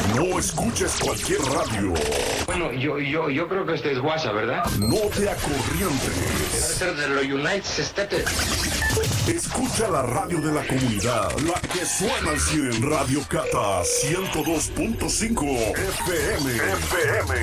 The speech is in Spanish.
No escuches cualquier radio. Bueno, yo creo que este es WhatsApp, ¿verdad? No te Debe acorrientes. ser de los United States. Escucha la radio de la comunidad, la que suena al 100. Radio Cata 102.5 FM.